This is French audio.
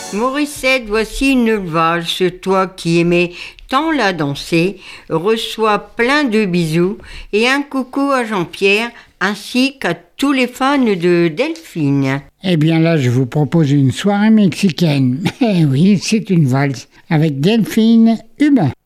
Morissette, voici une valse, toi qui aimais tant la danser, reçois plein de bisous et un coucou à Jean-Pierre ainsi qu'à tous les fans de Delphine. Eh bien là, je vous propose une soirée mexicaine. Eh oui, c'est une valse avec Delphine Hubin.